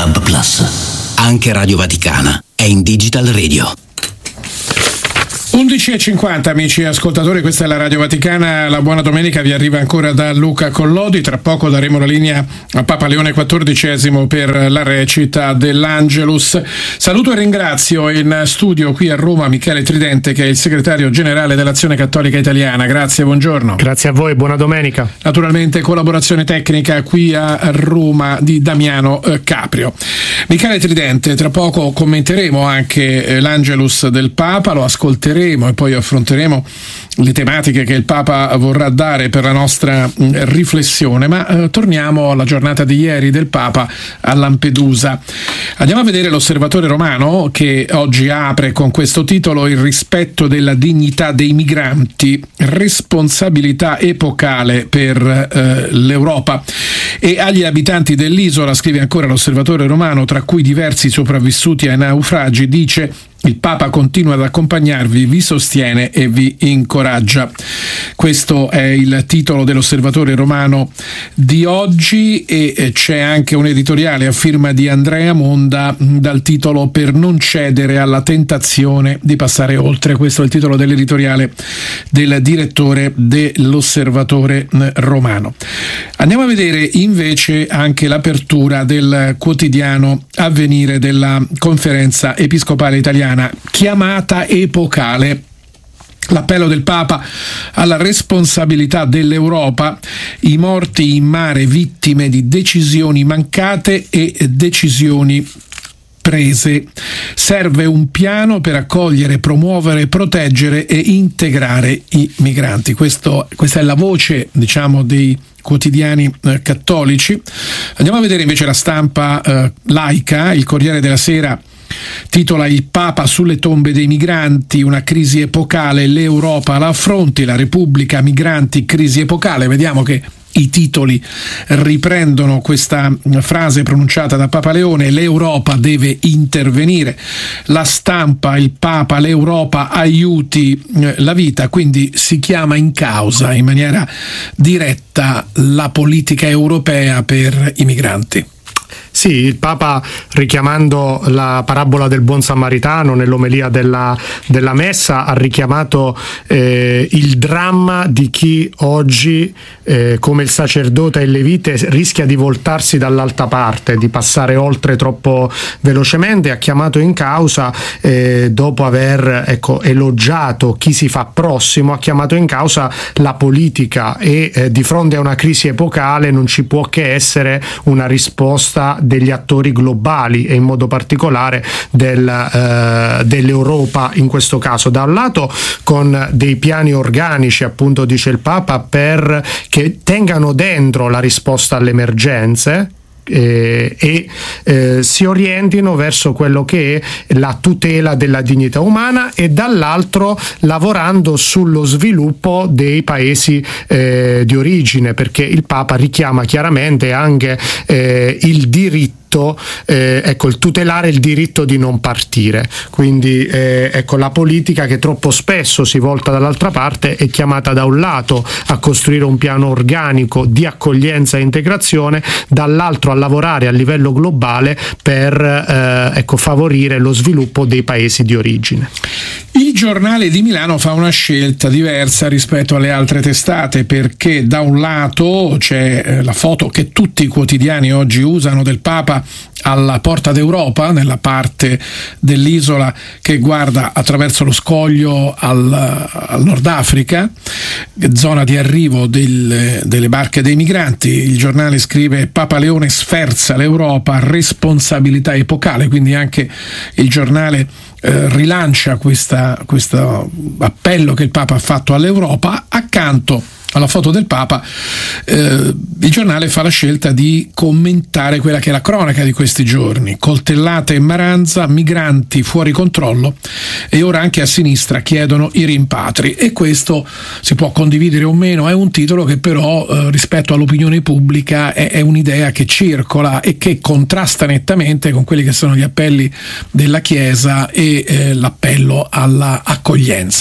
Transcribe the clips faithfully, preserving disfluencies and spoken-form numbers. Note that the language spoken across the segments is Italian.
DAB plus. Anche Radio Vaticana è in Digital Radio. undici e cinquanta, amici ascoltatori, questa è la Radio Vaticana. La buona domenica vi arriva ancora da Luca Collodi. Tra poco daremo la linea a Papa Leone quattordicesimo per la recita dell'Angelus. Saluto e ringrazio in studio qui a Roma Michele Tridente, che è il segretario generale dell'Azione Cattolica Italiana. Grazie, buongiorno. Grazie a voi, buona domenica. Naturalmente collaborazione tecnica qui a Roma di Damiano Caprio. Michele Tridente, tra poco commenteremo anche l'Angelus del Papa, lo ascolteremo e poi affronteremo le tematiche che il Papa vorrà dare per la nostra riflessione, ma eh, torniamo alla giornata di ieri del Papa a Lampedusa. Andiamo a vedere l'Osservatore Romano, che oggi apre con questo titolo: il rispetto della dignità dei migranti, responsabilità epocale per eh, l'Europa. E agli abitanti dell'isola, scrive ancora l'Osservatore Romano, tra cui diversi sopravvissuti ai naufragi, dice: il Papa continua ad accompagnarvi, vi sostiene e vi incoraggia. Questo è il titolo dell'Osservatore Romano di oggi, e c'è anche un editoriale a firma di Andrea Monda dal titolo "Per non cedere alla tentazione di passare oltre". Questo è il titolo dell'editoriale del direttore dell'Osservatore Romano. Andiamo a vedere invece anche l'apertura del quotidiano Avvenire della Conferenza Episcopale Italiana, chiamata epocale. L'appello del Papa alla responsabilità dell'Europa, i morti in mare vittime di decisioni mancate e decisioni prese. Serve un piano per accogliere, promuovere, proteggere e integrare i migranti. Questo, questa è la voce, diciamo, dei quotidiani eh, cattolici. Andiamo a vedere invece la stampa eh, laica. Il Corriere della Sera titola: il Papa sulle tombe dei migranti, una crisi epocale, l'Europa la affronti, la Repubblica, migranti, crisi epocale. Vediamo che i titoli riprendono questa frase pronunciata da Papa Leone: l'Europa deve intervenire. La Stampa, il Papa, l'Europa aiuti la vita. Quindi si chiama in causa in maniera diretta la politica europea per i migranti. Sì, il Papa, richiamando la parabola del buon samaritano nell'omelia della, della messa, ha richiamato eh, il dramma di chi oggi, eh, come il sacerdote e il levite, rischia di voltarsi dall'altra parte, di passare oltre troppo velocemente. Ha chiamato in causa, eh, dopo aver ecco, elogiato chi si fa prossimo, ha chiamato in causa la politica e eh, di fronte a una crisi epocale non ci può che essere una risposta degli attori globali e in modo particolare del, eh, dell'Europa in questo caso, da un lato con dei piani organici, appunto dice il Papa, per che tengano dentro la risposta alle emergenze Eh, e eh, si orientino verso quello che è la tutela della dignità umana, e dall'altro lavorando sullo sviluppo dei paesi eh, di origine, perché il Papa richiama chiaramente anche eh, il diritto Eh, ecco, il tutelare il diritto di non partire. Quindi eh, ecco, la politica, che troppo spesso si volta dall'altra parte, è chiamata da un lato a costruire un piano organico di accoglienza e integrazione, dall'altro a lavorare a livello globale per eh, ecco, favorire lo sviluppo dei paesi di origine. Il Giornale di Milano fa una scelta diversa rispetto alle altre testate, perché da un lato c'è la foto che tutti i quotidiani oggi usano del Papa alla Porta d'Europa, nella parte dell'isola che guarda attraverso lo scoglio al, al Nord Africa, zona di arrivo del, delle barche dei migranti. Il giornale scrive: Papa Leone sferza l'Europa, responsabilità epocale. Quindi anche il giornale eh, rilancia questa, questo appello che il Papa ha fatto all'Europa. Accanto alla foto del Papa, eh, il giornale fa la scelta di commentare quella che è la cronaca di questi giorni: coltellate in Maranza, migranti fuori controllo, e ora anche a sinistra chiedono i rimpatri. E questo si può condividere o meno, è un titolo che però eh, rispetto all'opinione pubblica è, è un'idea che circola e che contrasta nettamente con quelli che sono gli appelli della Chiesa e eh, l'appello alla accoglienza.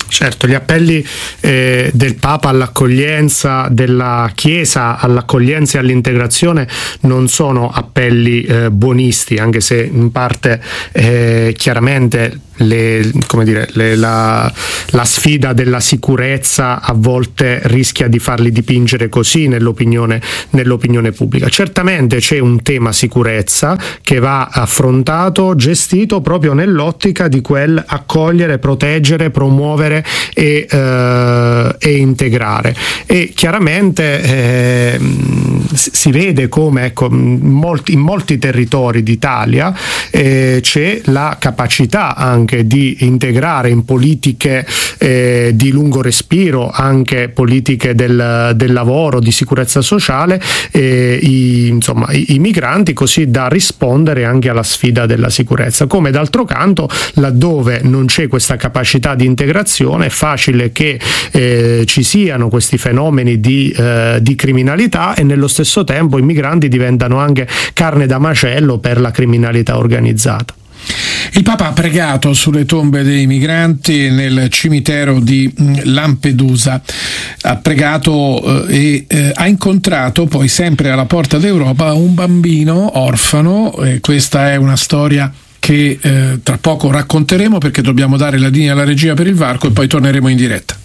Certo, gli appelli eh, del Papa all'accoglienza, della Chiesa all'accoglienza e all'integrazione non sono appelli eh, buonisti, anche se in parte eh, chiaramente le, come dire, le, la, la sfida della sicurezza a volte rischia di farli dipingere così nell'opinione, nell'opinione pubblica. Certamente c'è un tema sicurezza che va affrontato, gestito proprio nell'ottica di quel accogliere, proteggere, promuovere e, eh, e integrare. E chiaramente eh, si vede come, ecco, in molti, in molti territori d'Italia eh, c'è la capacità anche di integrare in politiche eh, di lungo respiro, anche politiche del, del lavoro, di sicurezza sociale, eh, i, insomma, i, i migranti, così da rispondere anche alla sfida della sicurezza. Come d'altro canto, laddove non c'è questa capacità di integrazione, è facile che eh, ci siano questi fenomeni di, eh, di criminalità, e nello stesso tempo i migranti diventano anche carne da macello per la criminalità organizzata. Il Papa ha pregato sulle tombe dei migranti nel cimitero di Lampedusa, ha pregato eh, e eh, ha incontrato poi, sempre alla Porta d'Europa, un bambino orfano, e questa è una storia che eh, tra poco racconteremo, perché dobbiamo dare la linea alla regia per il varco e poi torneremo in diretta.